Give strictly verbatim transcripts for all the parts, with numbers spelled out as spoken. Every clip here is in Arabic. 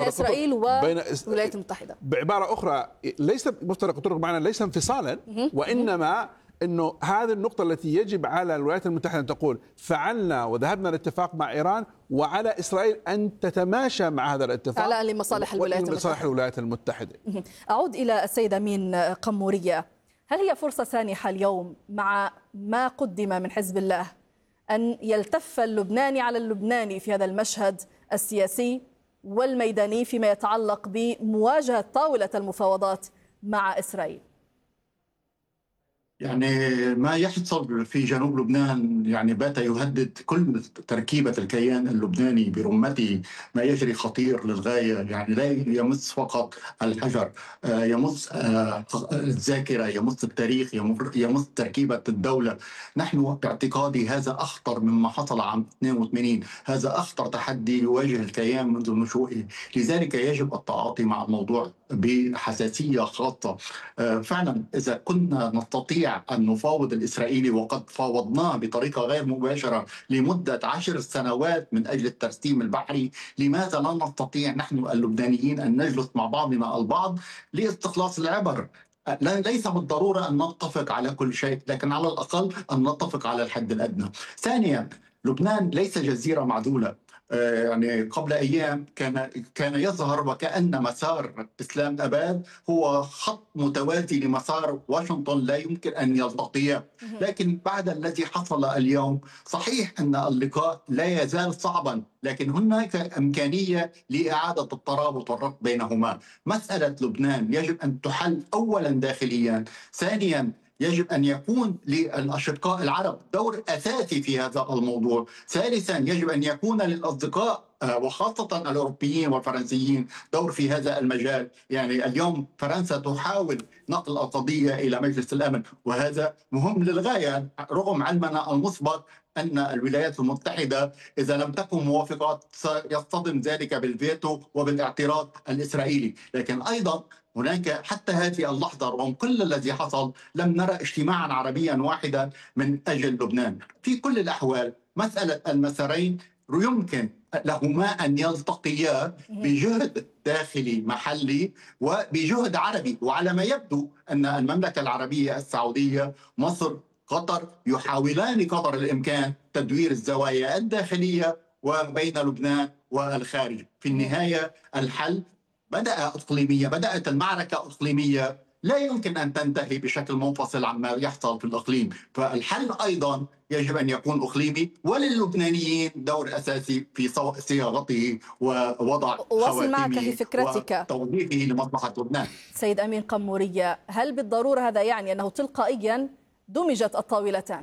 إسرائيل والولايات المتحدة. بعبارة أخرى ليس مفترق الطرق معنا ليس انفصالا، وإنما أنه هذه النقطة التي يجب على الولايات المتحدة أن تقول فعلنا وذهبنا للاتفاق مع إيران، وعلى إسرائيل أن تتماشى مع هذا الاتفاق فعلا لمصالح الولايات المتحدة. لمصالح الولايات المتحدة. أعود إلى السيد أمين قمورية، هل هي فرصة سانحة اليوم مع ما قدم من حزب الله أن يلتف اللبناني على اللبناني في هذا المشهد السياسي والميداني فيما يتعلق بمواجهة طاولة المفاوضات مع إسرائيل؟ يعني ما يحصل في جنوب لبنان يعني بات يهدد كل تركيبة الكيان اللبناني برمته. ما يجري خطير للغاية، يعني لا يمس فقط الحجر، يمس الذاكرة، يمس التاريخ، يمس تركيبة الدولة. نحن باعتقادي هذا أخطر مما حصل عام اثنين وثمانين، هذا أخطر تحدي يواجه الكيان منذ نشوئه، لذلك يجب التعاطي مع الموضوع بحساسية خاصة. فعلا إذا كنا نستطيع أن نفاوض الإسرائيلي، وقد فاوضناه بطريقة غير مباشرة لمدة عشر سنوات من أجل الترسيم البحري، لماذا لا نستطيع نحن اللبنانيين أن نجلس مع بعضنا البعض لاستخلاص العبر؟ ليس بالضرورة أن نتفق على كل شيء، لكن على الأقل أن نتفق على الحد الأدنى. ثانيا، لبنان ليس جزيرة معزولة. يعني قبل أيام كان كان يظهر وكأن مسار إسلام أباد هو خط متوازي لمسار واشنطن لا يمكن أن يلتقيا، لكن بعد الذي حصل اليوم صحيح أن اللقاء لا يزال صعبا، لكن هناك إمكانية لإعادة الترابط والربط بينهما. مسألة لبنان يجب أن تحل أولا داخليا، ثانيا يجب أن يكون للأشقاء العرب دور أساسي في هذا الموضوع، ثالثا يجب أن يكون للأصدقاء وخاصة الأوروبيين والفرنسيين دور في هذا المجال. يعني اليوم فرنسا تحاول نقل القضية إلى مجلس الأمن، وهذا مهم للغاية رغم علمنا المسبق أن الولايات المتحدة إذا لم تكن موافقة سيصطدم ذلك بالفيتو وبالاعتراض الإسرائيلي. لكن أيضا هناك حتى هذه اللحظة رغم كل الذي حصل لم نرى اجتماعا عربيا واحدا من أجل لبنان. في كل الأحوال مسألة المسارين يمكن لهما أن يلتقيا بجهد داخلي محلي وبجهد عربي، وعلى ما يبدو أن المملكة العربية السعودية، مصر، قطر يحاولان قدر الإمكان تدوير الزوايا الداخلية وبين لبنان والخارج. في النهاية الحل بدأ إقليمية، بدأت المعركة إقليمية لا يمكن أن تنتهي بشكل منفصل عما يحصل في الإقليم، فالحل أيضا يجب أن يكون إقليمي، وللبنانيين دور أساسي في صياغته ووضع خواتيمه وتوظيفه لمصلحة لبنان. سيد أمين قمورية، هل بالضرورة هذا يعني أنه تلقائيا دمجت الطاولتان؟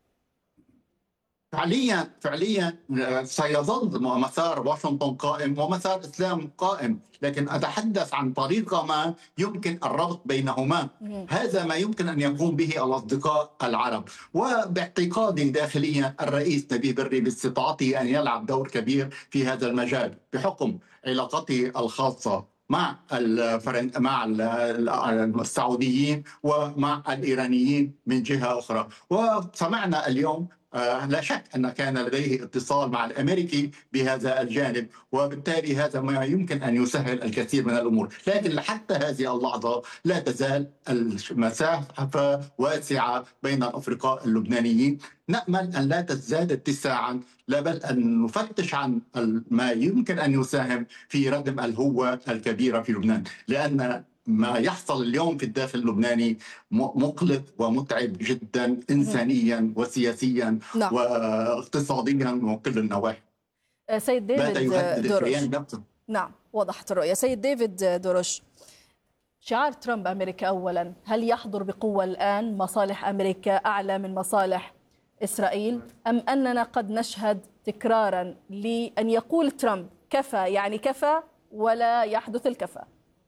فعليا فعليا سيظل مسار واشنطن قائم ومسار إسلام قائم، لكن أتحدث عن طريقة ما يمكن الربط بينهما. هذا ما يمكن أن يقوم به الأصدقاء العرب، وباعتقادي داخليا الرئيس نبيه بري باستطاعته أن يلعب دور كبير في هذا المجال بحكم علاقته الخاصة مع الفرن... مع السعوديين ومع الإيرانيين من جهة أخرى. وسمعنا اليوم آه لا شك أن كان لديه اتصال مع الأمريكي بهذا الجانب، وبالتالي هذا ما يمكن أن يسهل الكثير من الأمور، لكن حتى هذه اللحظة لا تزال المسافة واسعة بين الأفرقاء اللبنانيين. نأمل أن لا تزداد اتساعا، لا بل أن نفتش عن ما يمكن أن يساهم في ردم الهوة الكبيرة في لبنان، لأن ما يحصل اليوم في الداخل اللبناني مقلق ومتعب جدا إنسانيا وسياسيا نعم. واقتصاديا من كل النواحي. سيد ديفيد دورش، نعم وضحت الرؤية. سيد ديفيد دورش، شعار ترامب أمريكا أولا، هل يحضر بقوة الآن؟ مصالح أمريكا أعلى من مصالح إسرائيل، أم أننا قد نشهد تكرارا لأن يقول ترامب كفى يعني كفى ولا يحدث الكفى؟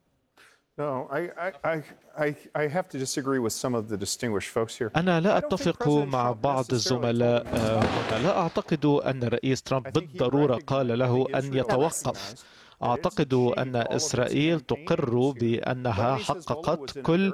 أنا لا أتفق مع بعض الزملاء هنا. لا أعتقد أن الرئيس ترامب بالضرورة قال له أن يتوقف أعتقد أن إسرائيل تقر بأنها حققت كل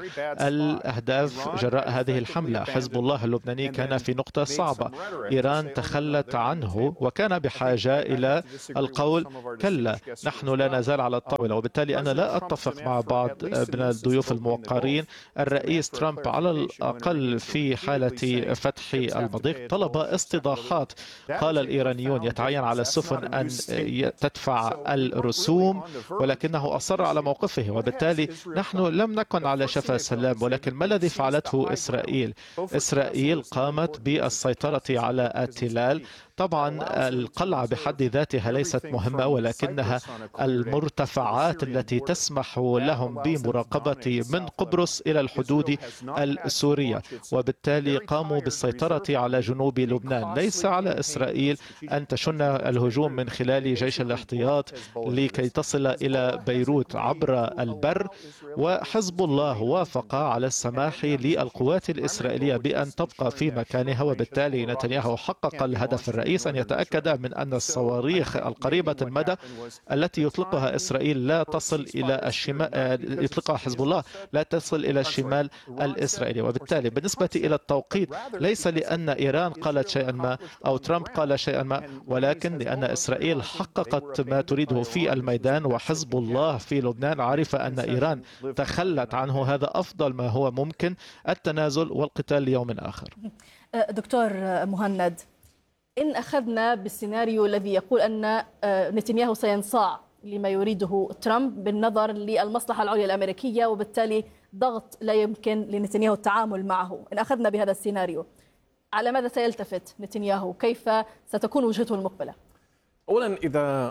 الأهداف جراء هذه الحملة. حزب الله اللبناني كان في نقطة صعبة، إيران تخلت عنه وكان بحاجة إلى القول كلا، نحن لا نزال على الطاولة. وبالتالي أنا لا أتفق مع بعض من الضيوف الموقرين. الرئيس ترامب على الأقل في حالة فتح المضيق طلب استضاحات. قال الإيرانيون يتعين على السفن أن تدفع الرسوم، ولكنه أصر على موقفه. وبالتالي نحن لم نكن على شفا سلام. ولكن ما الذي فعلته إسرائيل؟ إسرائيل قامت بالسيطرة على التلال. طبعا القلعة بحد ذاتها ليست مهمة، ولكنها المرتفعات التي تسمح لهم بمراقبة من قبرص إلى الحدود السورية. وبالتالي قاموا بالسيطرة على جنوب لبنان. ليس على إسرائيل أن تشن الهجوم من خلال جيش الاحتياط لكي تصل إلى بيروت عبر البر. وحزب الله وافق على السماح للقوات الإسرائيلية بأن تبقى في مكانها. وبالتالي نتنياهو حقق الهدف الرئيسي، أن يتأكد من أن الصواريخ القريبة المدى التي يطلقها إسرائيل لا تصل إلى الشمال، يطلقها حزب الله لا تصل إلى الشمال الإسرائيلي. وبالتالي بالنسبة إلى التوقيت ليس لأن إيران قالت شيئا ما أو ترامب قال شيئا ما، ولكن لأن إسرائيل حققت ما تريده في الميدان. وحزب الله في لبنان عرف أن إيران تخلت عنه. هذا أفضل ما هو ممكن، التنازل والقتال ليوم آخر. دكتور مهند، إن أخذنا بالسيناريو الذي يقول أن نتنياهو سينصاع لما يريده ترامب بالنظر للمصلحة العليا الأمريكية، وبالتالي ضغط لا يمكن لنتنياهو التعامل معه، إن أخذنا بهذا السيناريو، على ماذا سيلتفت نتنياهو؟ كيف ستكون وجهته المقبلة؟ أولا إذا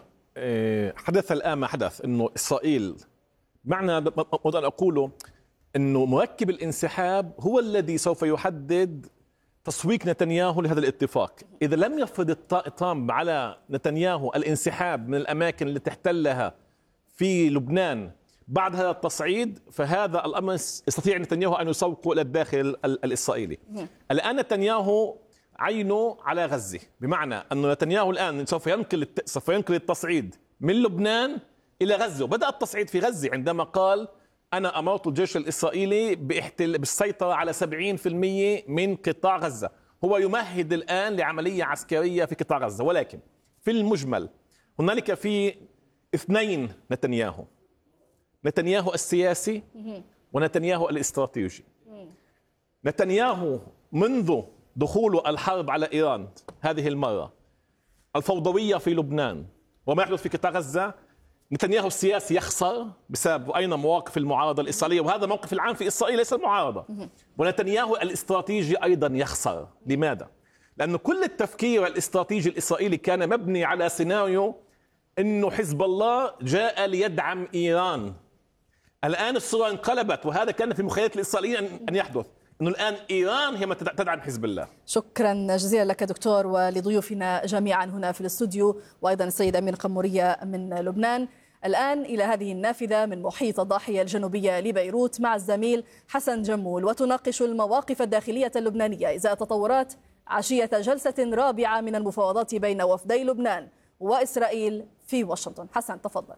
حدث الآن ما حدث أنه إسرائيل، معنى ما أقوله أنه مركب الانسحاب هو الذي سوف يحدد تسويق نتنياهو لهذا الاتفاق. إذا لم يفرض ترامب على نتنياهو الانسحاب من الأماكن التي احتلها في لبنان بعد هذا التصعيد، فهذا الأمر يستطيع نتنياهو أن يسوقه إلى الداخل الإسرائيلي. الآن نتنياهو عينه على غزة، بمعنى أن نتنياهو الآن سوف ينقل سوف ينقل التصعيد من لبنان إلى غزة. وبدأ التصعيد في غزة عندما قال أنا أمرت الجيش الإسرائيلي بالسيطرة على سبعين بالمئة من قطاع غزة. هو يمهد الآن لعملية عسكرية في قطاع غزة. ولكن في المجمل هنالك في اثنين نتنياهو: نتنياهو السياسي ونتنياهو الاستراتيجي. نتنياهو منذ دخول الحرب على إيران هذه المرة، الفوضوية في لبنان وما يحدث في قطاع غزة، نتنياهو السياسي يخسر بسبب أين مواقف المعارضة الإسرائيلية، وهذا موقف العام في إسرائيل ليس المعارضة. ونتنياهو الاستراتيجي أيضا يخسر. لماذا؟ لأن كل التفكير الاستراتيجي الإسرائيلي كان مبني على سيناريو أنه حزب الله جاء ليدعم إيران. الآن الصورة انقلبت، وهذا كان في مخيلة الإسرائيليين أن يحدث، أنه الآن إيران هي من تدعم حزب الله. شكرا جزيلا لك دكتور، ولضيوفنا جميعا هنا في الاستوديو، وأيضا السيد أمين قمورية من لبنان. الآن إلى هذه النافذة من محيط الضاحية الجنوبية لبيروت مع الزميل حسن جمول، وتناقش المواقف الداخلية اللبنانية إزاء تطورات عشية جلسة رابعة من المفاوضات بين وفدي لبنان وإسرائيل في واشنطن. حسن تفضل.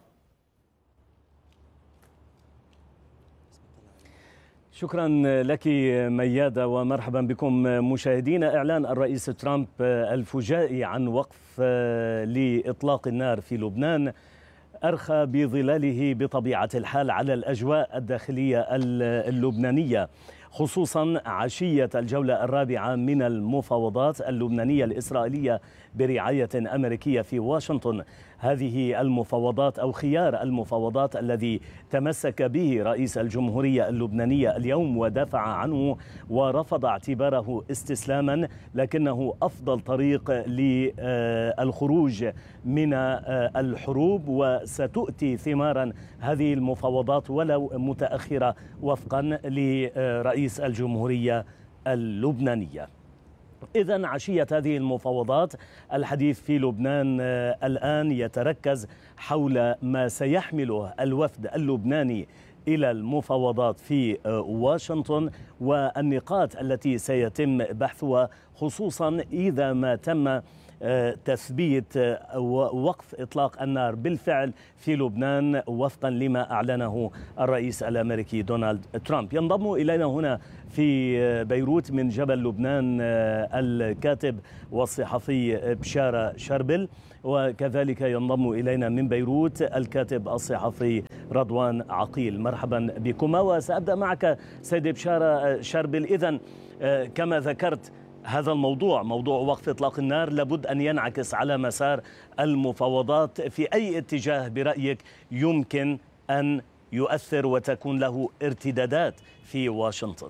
شكرا لك ميادة، ومرحبا بكم مشاهدينا. إعلان الرئيس ترامب الفجائي عن وقف لإطلاق النار في لبنان أرخى بظلاله بطبيعة الحال على الأجواء الداخلية اللبنانية، خصوصا عشية الجولة الرابعة من المفاوضات اللبنانية الإسرائيلية برعاية أمريكية في واشنطن. هذه المفاوضات أو خيار المفاوضات الذي تمسك به رئيس الجمهورية اللبنانية اليوم ودافع عنه ورفض اعتباره استسلاما، لكنه أفضل طريق للخروج من الحروب، وستؤتي ثمارا هذه المفاوضات ولو متأخرة وفقا لرئيس الجمهورية اللبنانية. إذن عشية هذه المفاوضات الحديث في لبنان الآن يتركز حول ما سيحمله الوفد اللبناني إلى المفاوضات في واشنطن، والنقاط التي سيتم بحثها، خصوصا إذا ما تم تثبيت ووقف إطلاق النار بالفعل في لبنان وفقا لما أعلنه الرئيس الأمريكي دونالد ترامب. ينضم إلينا هنا في بيروت من جبل لبنان الكاتب والصحفي بشارة شربل، وكذلك ينضم إلينا من بيروت الكاتب الصحفي رضوان عقيل. مرحبا بكما، وسأبدأ معك سيد بشارة شربل. إذن كما ذكرت، هذا الموضوع موضوع وقف إطلاق النار لابد أن ينعكس على مسار المفاوضات في أي اتجاه برأيك يمكن أن يؤثر وتكون له ارتدادات في واشنطن.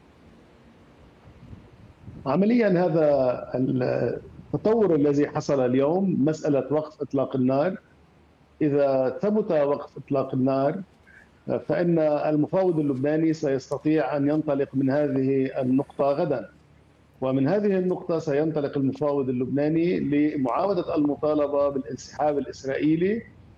عمليا هذا التطور الذي حصل اليوم مسألة وقف إطلاق النار، إذا ثبت وقف إطلاق النار فإن المفاوض اللبناني سيستطيع أن ينطلق من هذه النقطة غدا، ومن هذه النقطة سينطلق المفاوض اللبناني لمعاودة المطالبة بالانسحاب الإسرائيلي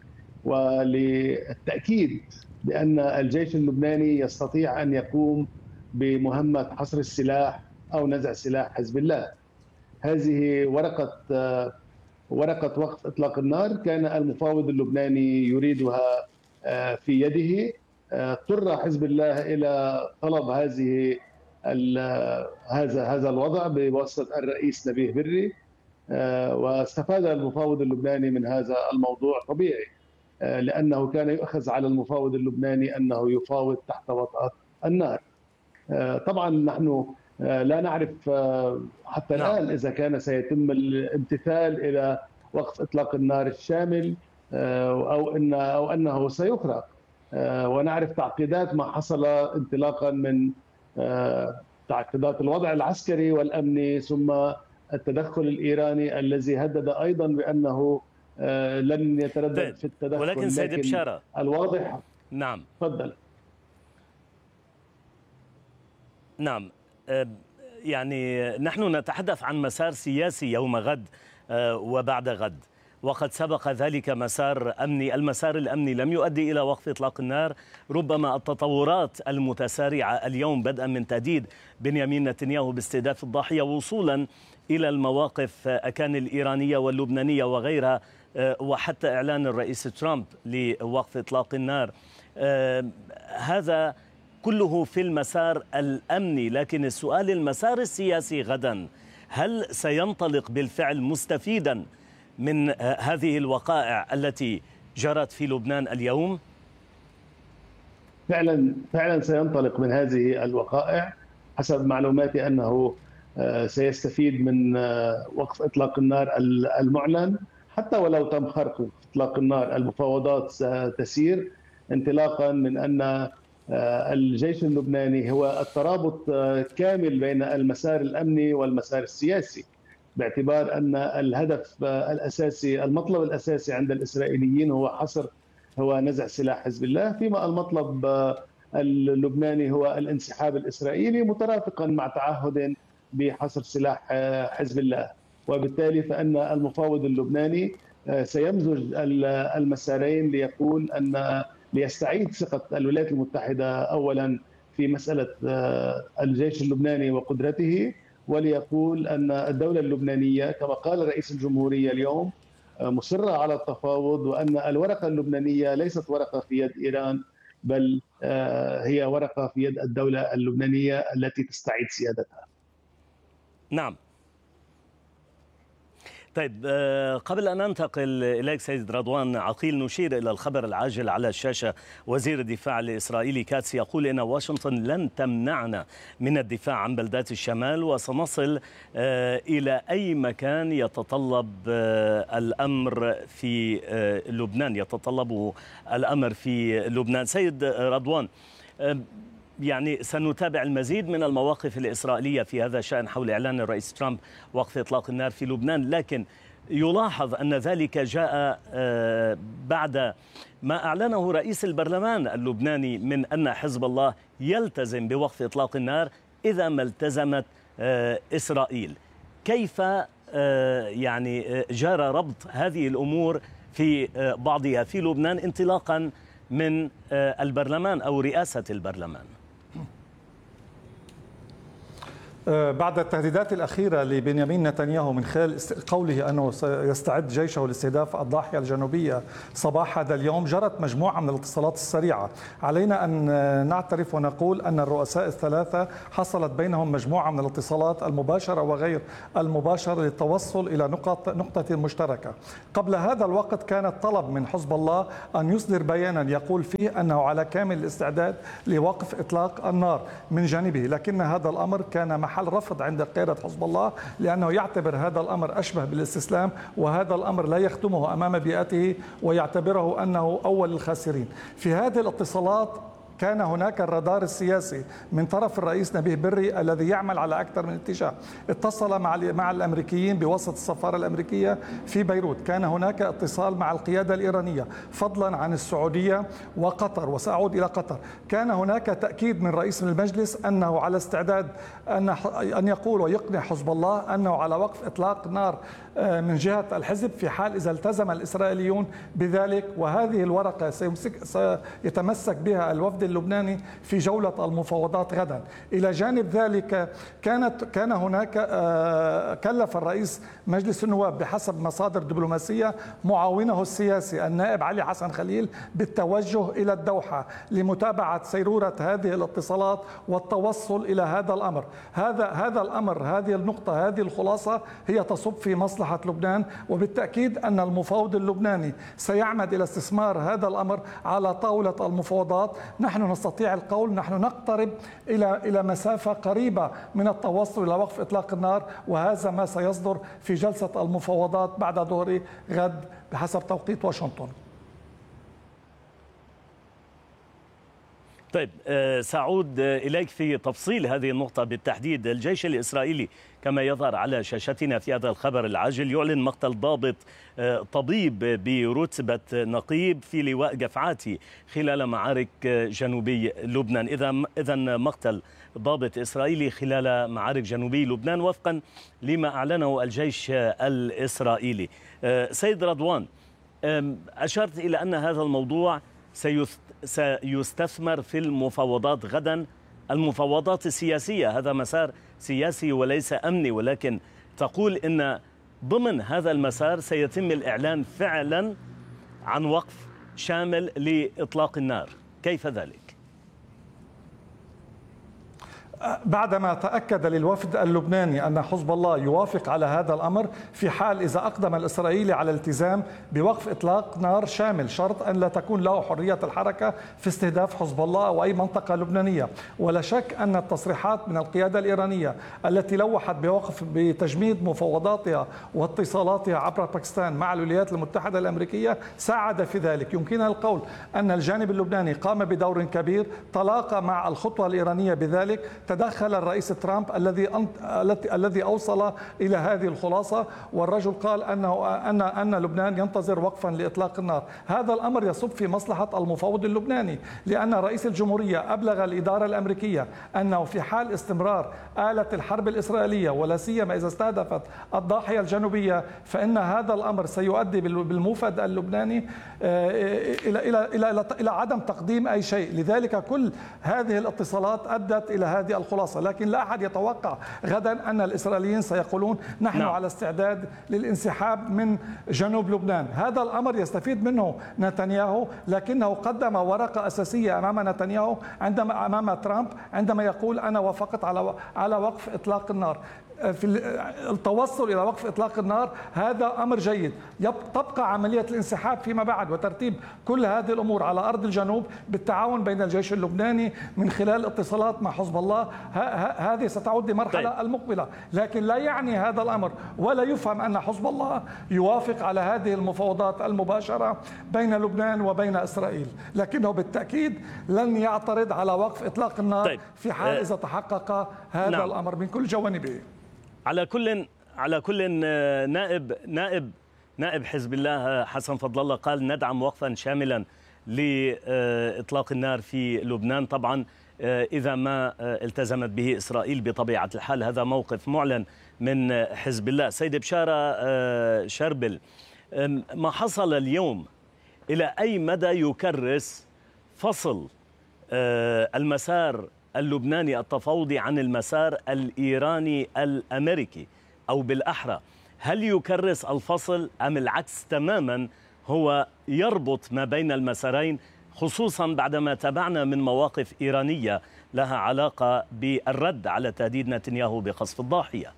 وللتأكيد بأن الجيش اللبناني يستطيع أن يقوم بمهمة حصر السلاح أو نزع سلاح حزب الله. هذه ورقة ورقة وقف إطلاق النار كان المفاوض اللبناني يريدها في يده. اضطر حزب الله إلى طلب هذه هذا هذا الوضع بواسطة الرئيس نبيه بري، واستفاد المفاوض اللبناني من هذا الموضوع طبيعي، لأنه كان يؤخذ على المفاوض اللبناني أنه يفاوض تحت وطأة النار. طبعا نحن لا نعرف حتى الآن إذا كان سيتم الامتثال إلى وقف إطلاق النار الشامل أو إن أو أنه سيفرق، ونعرف تعقيدات ما حصل انطلاقا من تعقيدات الوضع العسكري والأمني ثم التدخل الإيراني الذي هدد أيضا بأنه لن يتردد في التدخل. ولكن سيد بشارة الواضح. نعم تفضل. نعم، يعني نحن نتحدث عن مسار سياسي يوم غد وبعد غد، وقد سبق ذلك مسار أمني. المسار الأمني لم يؤدي إلى وقف إطلاق النار. ربما التطورات المتسارعة اليوم بدءا من تهديد بنيامين نتنياهو باستهداف الضاحية وصولا إلى المواقف أكان الإيرانية واللبنانية وغيرها، وحتى إعلان الرئيس ترامب لوقف إطلاق النار، هذا كله في المسار الأمني. لكن السؤال المسار السياسي غدا، هل سينطلق بالفعل مستفيدا من هذه الوقائع التي جرت في لبنان اليوم؟ فعلا فعلا سينطلق من هذه الوقائع. حسب معلوماتي أنه سيستفيد من وقف إطلاق النار المعلن، حتى ولو تم خرق إطلاق النار المفاوضات ستسير، انطلاقا من أن الجيش اللبناني هو الترابط كامل بين المسار الأمني والمسار السياسي، باعتبار أن الهدف الأساسي المطلب الأساسي عند الإسرائيليين هو حصر هو نزع سلاح حزب الله، فيما المطلب اللبناني هو الانسحاب الإسرائيلي مترافقا مع تعهد بحصر سلاح حزب الله. وبالتالي فإن المفاوض اللبناني سيمزج المسارين ليقول أن ليستعيد ثقة الولايات المتحدة أولا في مسألة الجيش اللبناني وقدرته، وليقول أن الدولة اللبنانية كما قال رئيس الجمهورية اليوم مصرة على التفاوض، وأن الورقة اللبنانية ليست ورقة في يد إيران بل هي ورقة في يد الدولة اللبنانية التي تستعيد سيادتها. نعم. طيب، قبل أن ننتقل إليك سيد رضوان عقيل، نشير إلى الخبر العاجل على الشاشة. وزير الدفاع الإسرائيلي كاتس يقول إن واشنطن لن تمنعنا من الدفاع عن بلدات الشمال، وسنصل إلى أي مكان يتطلب الأمر في لبنان يتطلبه الأمر في لبنان. سيد رضوان، يعني سنتابع المزيد من المواقف الإسرائيلية في هذا الشأن حول إعلان الرئيس ترامب وقف إطلاق النار في لبنان، لكن يلاحظ أن ذلك جاء بعد ما أعلنه رئيس البرلمان اللبناني من أن حزب الله يلتزم بوقف إطلاق النار إذا ما التزمت إسرائيل. كيف يعني جرى ربط هذه الأمور في بعضها في لبنان انطلاقا من البرلمان أو رئاسة البرلمان؟ بعد التهديدات الأخيرة لبنيامين نتنياهو من خلال قوله أنه سيستعد جيشه لاستهداف الضاحية الجنوبية صباح هذا اليوم، جرت مجموعة من الاتصالات السريعة. علينا أن نعترف ونقول أن الرؤساء الثلاثة حصلت بينهم مجموعة من الاتصالات المباشرة وغير المباشرة للتوصل إلى نقط نقطة مشتركة. قبل هذا الوقت كان الطلب من حزب الله أن يصدر بيانا يقول فيه أنه على كامل الاستعداد لوقف إطلاق النار من جانبه، لكن هذا الأمر كان محل رفض عند قيادة حزب الله، لأنه يعتبر هذا الأمر أشبه بالاستسلام، وهذا الأمر لا يخدمه أمام بيئته ويعتبره أنه أول الخاسرين. في هذه الاتصالات كان هناك الرادار السياسي من طرف الرئيس نبيه بري الذي يعمل على أكثر من اتجاه. اتصل مع مع الأمريكيين بواسطة السفارة الأمريكية في بيروت، كان هناك اتصال مع القيادة الإيرانية فضلا عن السعودية وقطر، وسأعود إلى قطر. كان هناك تأكيد من رئيس المجلس أنه على استعداد أن أن يقول ويقنع حزب الله أنه على وقف إطلاق نار من جهة الحزب في حال إذا التزم الإسرائيليون بذلك. وهذه الورقة سيتمسك بها الوفد اللبناني في جولة المفاوضات غدا. إلى جانب ذلك كانت كان هناك كلف الرئيس مجلس النواب بحسب مصادر دبلوماسية معاونه السياسي النائب علي حسن خليل بالتوجه إلى الدوحة لمتابعة سيرورة هذه الاتصالات والتوصل إلى هذا الأمر. هذا هذا الأمر هذه النقطة هذه الخلاصة هي تصب في مصلحة لبنان، وبالتأكيد أن المفاوض اللبناني سيعمد إلى استثمار هذا الأمر على طاولة المفاوضات. نحن نستطيع القول نحن نقترب إلى إلى مسافة قريبة من التوصل إلى وقف إطلاق النار، وهذا ما سيصدر في جلسة المفاوضات بعد ظهر غد بحسب توقيت واشنطن. طيب سأعود إليك في تفصيل هذه النقطة بالتحديد. الجيش الإسرائيلي كما يظهر على شاشتنا في هذا الخبر العاجل يعلن مقتل ضابط طبيب برتبة نقيب في لواء جفعاتي خلال معارك جنوبي لبنان. إذا إذا مقتل ضابط إسرائيلي خلال معارك جنوبي لبنان وفقا لما أعلنه الجيش الإسرائيلي. سيد رضوان، أشرت إلى أن هذا الموضوع سيستثمر في المفاوضات غدا. المفاوضات السياسية هذا مسار سياسي وليس أمني، ولكن تقول إن ضمن هذا المسار سيتم الإعلان فعلا عن وقف شامل لإطلاق النار. كيف ذلك؟ بعدما تأكد للوفد اللبناني أن حزب الله يوافق على هذا الأمر في حال إذا أقدم الإسرائيلي على الالتزام بوقف إطلاق نار شامل، شرط أن لا تكون له حرية الحركة في استهداف حزب الله أو أي منطقة لبنانية. ولا شك أن التصريحات من القيادة الإيرانية التي لوحت بوقف بتجميد مفاوضاتها واتصالاتها عبر باكستان مع الولايات المتحدة الأمريكية ساعد في ذلك. يمكننا القول أن الجانب اللبناني قام بدور كبير، تلاقى مع الخطوة الإيرانية بذلك، تدخل الرئيس ترامب الذي الذي اوصل الى هذه الخلاصه، والرجل قال انه ان ان لبنان ينتظر وقفا لاطلاق النار. هذا الامر يصب في مصلحه المفاوض اللبناني، لان رئيس الجمهوريه ابلغ الاداره الامريكيه انه في حال استمرار آلة الحرب الاسرائيليه ولا سيما اذا استهدفت الضاحيه الجنوبيه، فان هذا الامر سيؤدي بالموفد اللبناني الى الى الى الى عدم تقديم اي شيء. لذلك كل هذه الاتصالات ادت الى هذه الخلاصة، لكن لا أحد يتوقع غدا أن الإسرائيليين سيقولون نحن نعم. على استعداد للانسحاب من جنوب لبنان. هذا الأمر يستفيد منه نتنياهو، لكنه قدم ورقة أساسية أمام نتنياهو عندما أمام ترامب عندما يقول أنا وافقت على على وقف إطلاق النار. في التوصل إلى وقف إطلاق النار هذا أمر جيد. تبقى عملية الانسحاب فيما بعد وترتيب كل هذه الأمور على أرض الجنوب بالتعاون بين الجيش اللبناني من خلال اتصالات مع حزب الله. هذه ستعود لمرحلة طيب. المقبلة، لكن لا يعني هذا الأمر ولا يفهم أن حزب الله يوافق على هذه المفاوضات المباشرة بين لبنان وبين إسرائيل، لكنه بالتأكيد لن يعترض على وقف إطلاق النار طيب. في حال إذا تحقق هذا نعم. الأمر من كل جوانبه. على كل على كل نائب نائب نائب حزب الله حسن فضل الله قال ندعم وقفا شاملا لإطلاق النار في لبنان، طبعا إذا ما التزمت به إسرائيل بطبيعة الحال. هذا موقف معلن من حزب الله. سيد بشارة شربل، ما حصل اليوم إلى أي مدى يكرس فصل المسار اللبناني التفاوضي عن المسار الإيراني الأمريكي، أو بالأحرى هل يكرس الفصل أم العكس تماما هو يربط ما بين المسارين، خصوصا بعدما تابعنا من مواقف إيرانية لها علاقة بالرد على تهديد نتنياهو بقصف الضاحية؟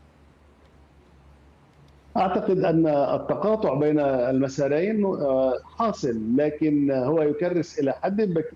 أعتقد أن التقاطع بين المسارين حاصل، لكن هو يكرس إلى حد